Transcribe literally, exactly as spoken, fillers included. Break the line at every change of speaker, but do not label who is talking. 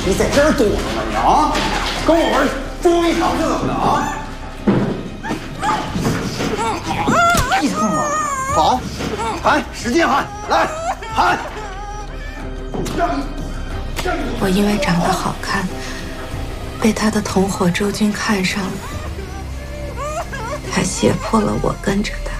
你在这儿躲着呢你啊？跟我玩捉迷藏是怎么的啊？一蹭吗？好，喊，使劲喊，来喊！
我因为长得好看，被他的同伙周军看上了，他胁迫了我跟着他。